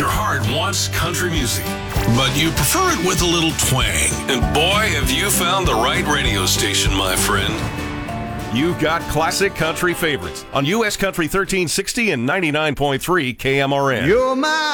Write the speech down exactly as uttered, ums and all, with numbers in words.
Your heart wants country music, but you prefer it with a little twang. And boy, have you found the right radio station, my friend. You've got classic country favorites on U S Country thirteen sixty and ninety-nine point three K M R N. You're my